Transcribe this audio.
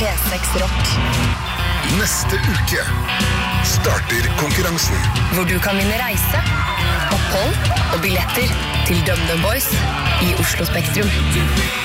P6 Rock. Neste uke starter konkurransen. Hvor du kan vinne reise, opphold og billetter til DumDum Boys i Oslo Spektrum.